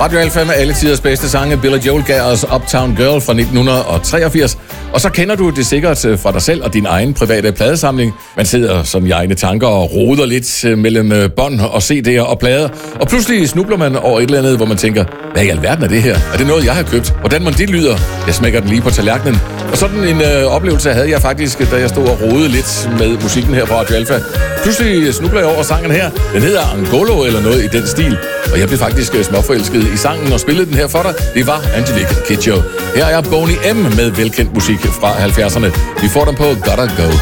Radio Alfa med alle tiders bedste sange. Billy Joel gav os Uptown Girl fra 1983. Og så kender du det sikkert fra dig selv og din egen private pladesamling. Man sidder som i egne tanker og roder lidt mellem bånd og CD'er og plader. Og pludselig snubler man over et eller andet, hvor man tænker, hvad i alverden er det her? Er det noget, jeg har købt? Hvordan man det lyder? Jeg smækker den lige på tallerkenen. Og sådan en oplevelse havde jeg faktisk, da jeg stod og rodede lidt med musikken her på Radio Alfa. Pludselig snubler jeg over sangen her. Den hedder Angolo eller noget i den stil. Og jeg blev faktisk småforelsket i sangen og spillede den her for dig. Det var Angelique Kidjo. Her er Boney M. med velkendt musik fra 70'erne. Vi får dem på Gotta Go.